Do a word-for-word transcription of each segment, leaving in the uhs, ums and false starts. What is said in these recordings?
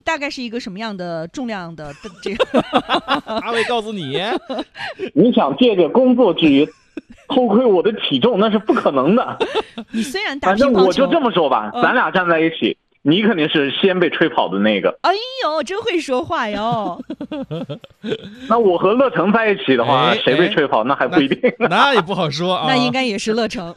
大概是一个什么样的重量的这个？ 阿伟告诉你， 你想借着工作之余偷窥我的体重，那是不可能的。 你虽然打反乒乓球， 正我就这么说吧， 嗯、 咱俩站在一起，你肯定是先被吹跑的那个。 哎呦，真会说话哟！ 那我和乐成在一起的话， 哎、 谁被吹跑、哎、那还不一定那。那也不好说啊。 那应该也是乐成。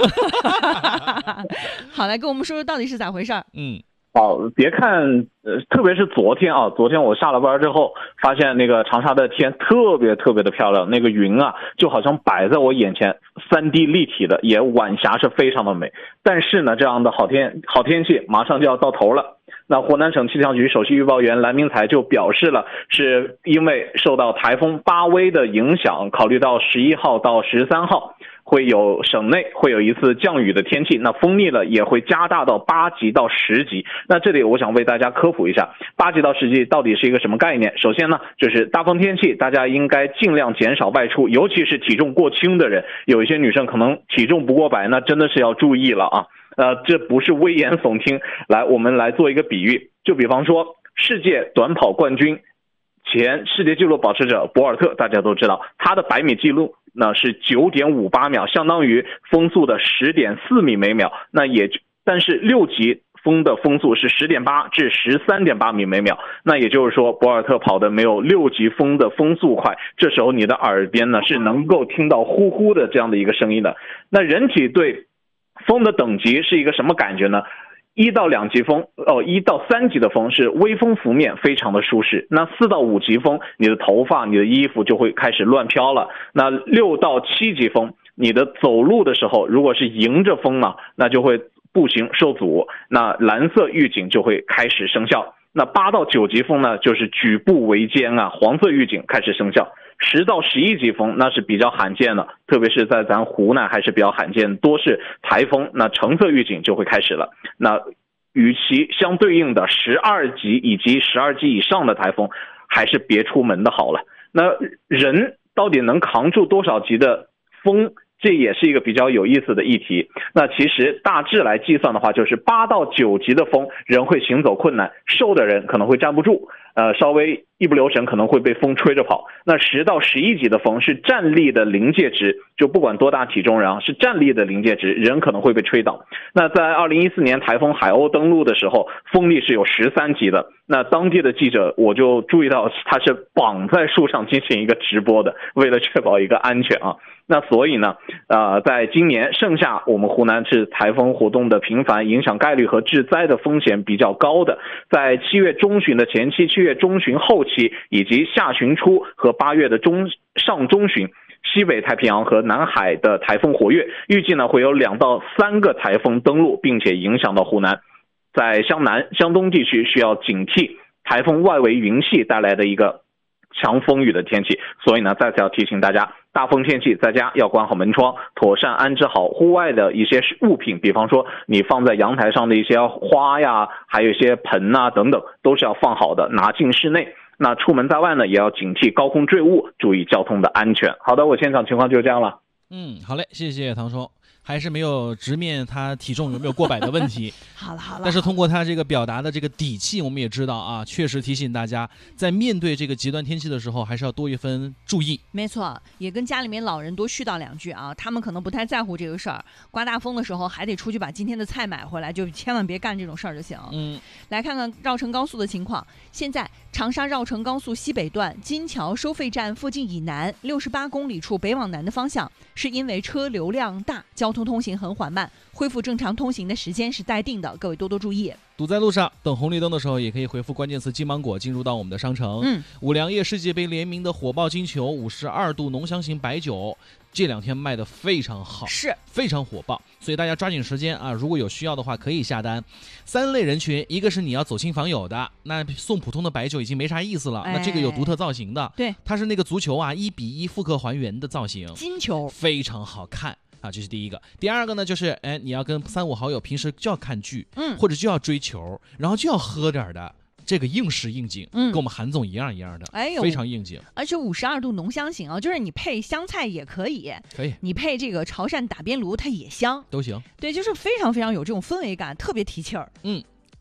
好，来跟我们说说到底是咋回事儿？ 嗯。 好，别看呃，特别是昨天啊，昨天我下了班之后，发现那个长沙的天特别特别的漂亮，那个云啊就好像摆在我眼前，三 D 立体的，也晚霞是非常的美。但是呢，这样的好天好天气马上就要到头了。那湖南省气象局首席预报员蓝明才就表示了，是因为受到台风巴威的影响，考虑到十一号到十三号。会有省内会有一次降雨的天气，那风力呢也会加大到八级到十级。那这里我想为大家科普一下，八级到十级到底是一个什么概念？首先呢，就是大风天气，大家应该尽量减少外出，尤其是体重过轻的人，有一些女生可能体重不过百，那真的是要注意了啊。呃，这不是危言耸听，来，我们来做一个比喻，就比方说世界短跑冠军。前世界纪录保持者博尔特，大家都知道，他的百米纪录呢是 九点五八秒，相当于风速的 十点四米每秒。那也但是六级风的风速是 十点八至 十三点八米每秒，那也就是说博尔特跑的没有六级风的风速快。这时候你的耳边呢是能够听到呼呼的这样的一个声音的。那人体对风的等级是一个什么感觉呢？一到两级风，哦，一到三级的风是微风拂面，非常的舒适。那四到五级风，你的头发、你的衣服就会开始乱飘了。那六到七级风，你的走路的时候，如果是迎着风呢，那就会步行受阻，那蓝色预警就会开始生效。那八到九级风呢，就是举步维艰啊，黄色预警开始生效。十到十一级风那是比较罕见的，特别是在咱湖南还是比较罕见，多是台风，那橙色预警就会开始了。那与其相对应的十二级以及十二级以上的台风，还是别出门的好了。那人到底能扛住多少级的风？这也是一个比较有意思的议题。那其实大致来计算的话，就是八到九级的风，人会行走困难，瘦的人可能会站不住，呃，稍微一不留神可能会被风吹着跑。那十到十一级的风是站立的临界值，就不管多大体重人啊，是站立的临界值，人可能会被吹倒。那在二零一四年台风海鸥登陆的时候，风力是有十三级的。那当地的记者我就注意到，他是绑在树上进行一个直播的，为了确保一个安全啊。那所以呢，呃，在今年盛夏，我们湖南是台风活动的频繁，影响概率和致灾的风险比较高的。在七月中旬的前期、七月中旬后期，以及下旬初和八月的中上中旬，西北太平洋和南海的台风活跃，预计呢会有两到三个台风登陆，并且影响到湖南。在湘南、湘东地区需要警惕台风外围云系带来的一个强风雨的天气。所以呢，再次要提醒大家，大风天气在家要关好门窗，妥善安置好户外的一些物品，比方说你放在阳台上的一些花呀，还有一些盆啊等等，都是要放好的，拿进室内。那出门在外呢，也要警惕高空坠物，注意交通的安全。好的，我现场情况就这样了。 嗯，好嘞，谢谢唐叔。还是没有直面他体重有没有过百的问题。 好了好了， 但是通过他这个表达的这个底气，我们也知道啊，确实提醒大家，在面对这个极端天气的时候，还是要多一分注意。 没错，也跟家里面老人多絮叨两句啊，他们可能不太在乎这个事儿。刮大风的时候，还得出去把今天的菜买回来，就千万别干这种事儿就行。 嗯， 来看看绕城高速的情况。现在长沙绕城高速西北段金桥收费站附近以南六十八公里处北往南的方向，是因为车流量大，交通通行很缓慢，恢复正常通行的时间是待定的，各位多多注意。 堵在路上等红绿灯的时候，也可以回复关键词金芒果进入到我们的商城。 嗯， 五粮液世界杯联名的火爆金球五十二度浓香型白酒，这两天卖的非常好， 是非常火爆，所以大家抓紧时间啊！如果有需要的话，可以下单。三类人群，一个是你要走亲访友的，那送普通的白酒已经没啥意思了， 哎、 那这个有独特造型的， 对， 它是那个足球啊，一比一复刻还原的造型， 金球非常好看。啊，这是第一个。第二个呢，就是哎，你要跟三五好友平时就要看剧， 嗯， 或者就要追球，然后就要喝点的，这个应时应景， 嗯， 跟我们韩总一样一样的， 哎呦， 非常应景。 而且五十二度浓香型啊，就是你配香菜也可以， 可以， 你配这个潮汕打边炉它也香， 都行。 对，就是非常非常有这种氛围感，特别提气儿。 嗯。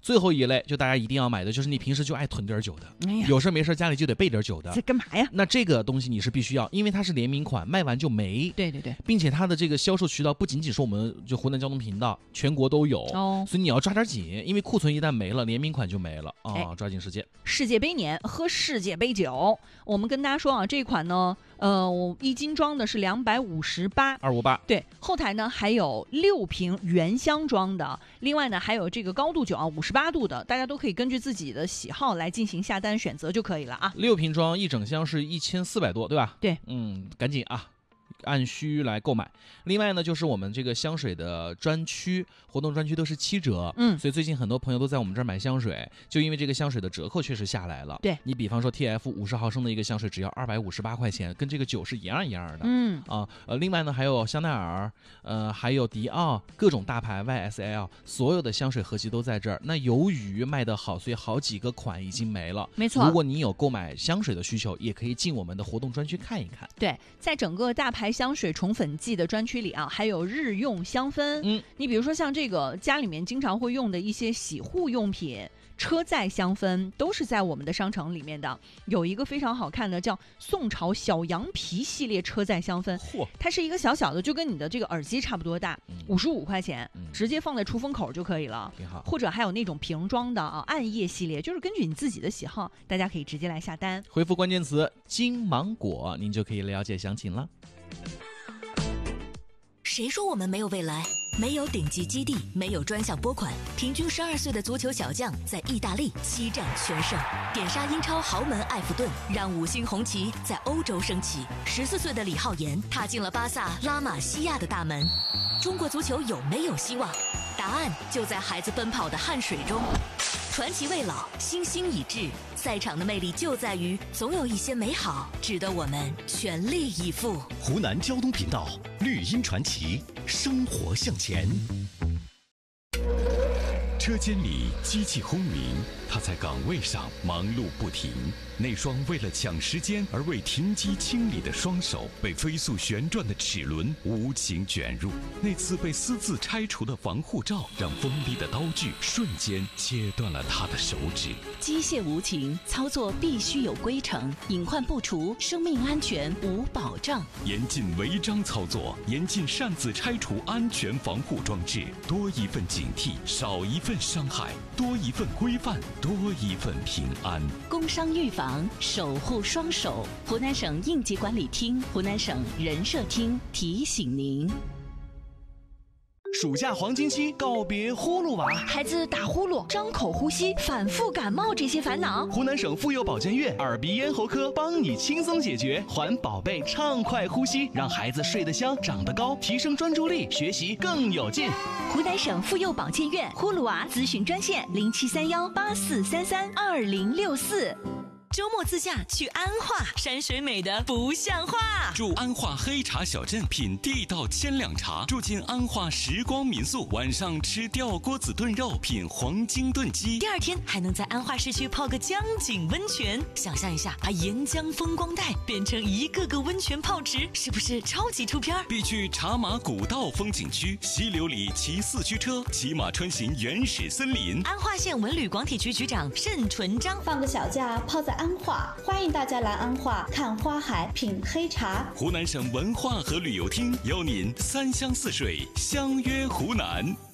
最后一类就大家一定要买的，就是你平时就爱囤点酒的， 哎呀， 有事没事家里就得备点酒的。 这干嘛呀？ 那这个东西你是必须要，因为它是联名款，卖完就没。 对对对， 并且它的这个销售渠道不仅仅是我们就湖南交通频道，全国都有哦， 所以你要抓点紧，因为库存一旦没了，联名款就没了啊、 哎， 抓紧时间。 世界杯年喝世界杯酒，我们跟大家说啊，这一款呢，呃，我一斤装的是两百五十八， 二五八， 对，后台呢还有六瓶原箱装的，另外呢还有这个高度酒啊，五十八度的，大家都可以根据自己的喜好来进行下单选择就可以了啊。 六瓶装一整箱是一千四百多，对吧？ 对， 嗯，赶紧啊。按需来购买。另外呢，就是我们这个香水的专区活动专区都是七折， 嗯， 所以最近很多朋友都在我们这儿买香水，就因为这个香水的折扣确实下来了。 对， 你比方说 T F 五十毫升的一个香水只要二百五十八块钱，跟这个酒是一样一样的。 嗯啊呃，另外呢还有香奈儿，呃还有迪奥，各种大牌 Y S L， 所有的香水合集都在这儿。那由于卖得好，所以好几个款已经没了。 没错， 如果你有购买香水的需求，也可以进我们的活动专区看一看。 对，在整个大牌香水宠粉季的专区里啊，还有日用香氛。 嗯， 你比如说像这个家里面经常会用的一些洗护用品、车载香氛，都是在我们的商城里面的。有一个非常好看的叫宋朝小羊皮系列车载香氛， 嚯， 它是一个小小的，就跟你的这个耳机差不多大，五十五块钱、 嗯， 直接放在出风口就可以了。 挺好。 或者还有那种瓶装的啊，暗夜系列，就是根据你自己的喜好，大家可以直接来下单。 回复关键词金芒果，您就可以了解详情了。 谁说我们没有未来？没有顶级基地，没有专项拨款，平均十二岁的足球小将在意大利七战全胜，点杀英超豪门埃弗顿，让五星红旗在欧洲升起。十四岁的李浩言踏进了巴萨拉玛西亚的大门。中国足球有没有希望？答案就在孩子奔跑的汗水中。传奇未老，星星已至。赛场的魅力就在于，总有一些美好值得我们全力以赴。 湖南交通频道，绿茵传奇，生活向前。车间里机器轰鸣，他在岗位上忙碌不停。那双为了抢时间而为停机清理的双手，被飞速旋转的齿轮无情卷入。那次被私自拆除的防护罩，让锋利的刀具瞬间切断了他的手指。 机械无情，操作必须有规程，隐患不除，生命安全无保障。 严禁违章操作，严禁擅自拆除安全防护装置。多一份警惕，少一份伤害；多一份规范，多一份平安。 工伤预防，守护双手。湖南省应急管理厅、湖南省人社厅提醒您。 暑假黄金期，告别呼噜娃， 孩子打呼噜、张口呼吸、反复感冒这些烦恼， 湖南省妇幼保健院耳鼻咽喉科帮你轻松解决，还宝贝畅快呼吸，让孩子睡得香、长得高，提升专注力，学习更有劲。 湖南省妇幼保健院呼噜娃咨询专线零七三幺八四三三二零六四。 周末自驾去安化，山水美得不像话。 住安化黑茶小镇，品地道千两茶；住进安化时光民宿，晚上吃吊锅子炖肉，品黄金炖鸡。 第二天还能在安化市区泡个江景温泉。想象一下，把沿江风光带变成一个个温泉泡池，是不是超级出片？ 必去茶马古道风景区，溪流里骑四驱车，骑马穿行原始森林。 安化县文旅广体局局长盛纯章， 放个小假泡在安化，欢迎大家来安化看花海、品黑茶。 湖南省文化和旅游厅邀您三湘四水相约湖南。